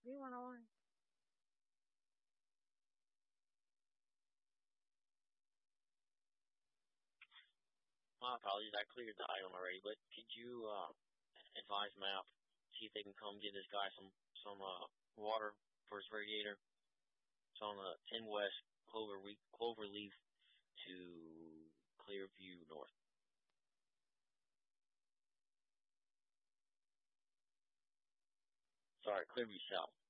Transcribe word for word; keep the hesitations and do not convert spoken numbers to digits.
He went away. My apologies, I cleared the item already, but could you uh, advise Map, see if they can come get this guy some some uh, water for his radiator? It's on the ten West Clover Cloverleaf to Clearview North. Sorry, Clearview South.